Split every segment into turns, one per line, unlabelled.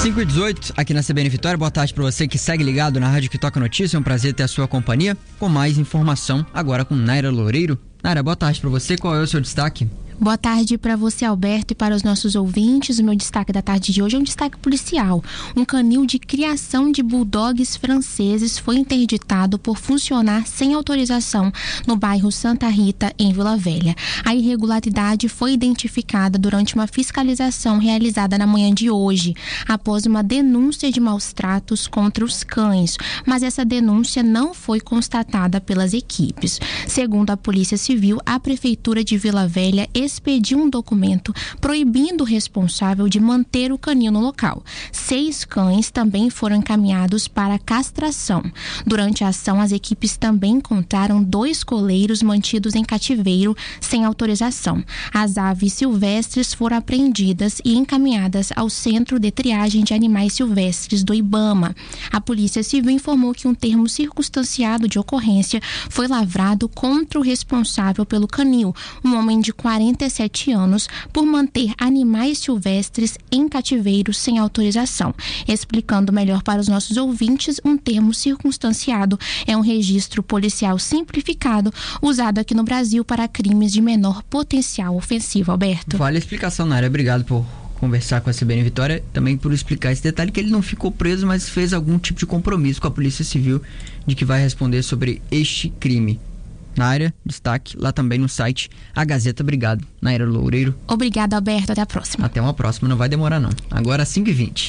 5h18 aqui na CBN Vitória. Boa tarde para você que segue ligado na Rádio que Toca Notícia. É um prazer ter a sua companhia. Com mais informação agora com Naira Loureiro. Naira, boa tarde para você. Qual é o seu destaque?
Boa tarde para você, Alberto, e para os nossos ouvintes. O meu destaque da tarde de hoje é um destaque policial. Um canil de criação de bulldogs franceses foi interditado por funcionar sem autorização no bairro Santa Rita, em Vila Velha. A irregularidade foi identificada durante uma fiscalização realizada na manhã de hoje, após uma denúncia de maus tratos contra os cães, mas essa denúncia não foi constatada pelas equipes. Segundo a Polícia Civil, a Prefeitura de Vila Velha expediu um documento proibindo o responsável de manter o canil no local. 6 cães também foram encaminhados para castração. Durante a ação, as equipes também encontraram 2 coleiros mantidos em cativeiro sem autorização. As aves silvestres foram apreendidas e encaminhadas ao Centro de Triagem de Animais Silvestres do IBAMA. A Polícia Civil informou que um termo circunstanciado de ocorrência foi lavrado contra o responsável pelo canil, um homem de 47 anos, por manter animais silvestres em cativeiro sem autorização. Explicando melhor para os nossos ouvintes, um termo circunstanciado é um registro policial simplificado usado aqui no Brasil para crimes de menor potencial ofensivo. Alberto.
Vale a explicação, Naira. Obrigado por conversar com a CBN Vitória, também por explicar esse detalhe que ele não ficou preso, mas fez algum tipo de compromisso com a Polícia Civil de que vai responder sobre este crime. Naira, destaque lá também no site A Gazeta. Obrigado, Naira Loureiro.
Obrigado, Alberto. Até a próxima.
Até uma próxima, não vai demorar não. Agora 5h20.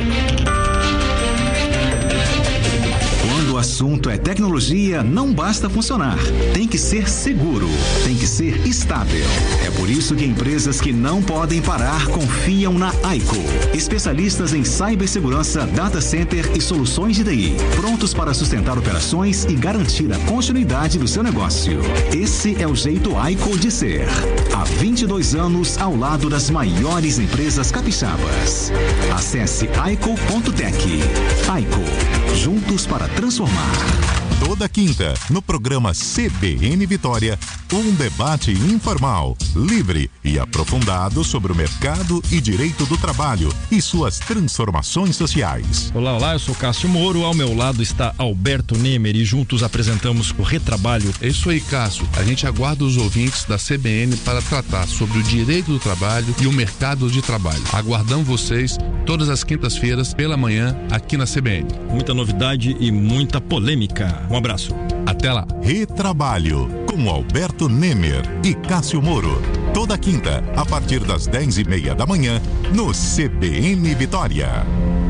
Quando o assunto é tecnologia, não basta funcionar. Tem que ser seguro, tem que ser estável. É por isso que empresas que não podem parar confiam na Aico. Especialistas em cibersegurança, data center e soluções de TI. Prontos para sustentar operações e garantir a continuidade do seu negócio. Esse é o jeito Aico de ser. Há 22 anos ao lado das maiores empresas capixabas. Acesse aico.tech. Aico, juntos para transformar.
Toda quinta, no programa CBN Vitória, um debate informal, livre e aprofundado sobre o mercado e direito do trabalho e suas transformações sociais.
Olá, eu sou Cássio Moro, ao meu lado está Alberto Nemer e juntos apresentamos o Retrabalho.
É isso aí, Cássio. A gente aguarda os ouvintes da CBN para tratar sobre o direito do trabalho e o mercado de trabalho. Aguardamos vocês todas as quintas-feiras pela manhã aqui na CBN.
Muita novidade e muita polêmica. Um abraço.
Até lá.
Retrabalho, com Alberto Nemer e Cássio Moro. Toda quinta, a partir das 10h30 da manhã, no CBN Vitória.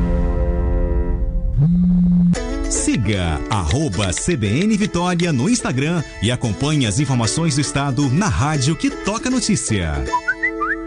Siga @CBN Vitória no Instagram e acompanhe as informações do estado na Rádio que Toca Notícia.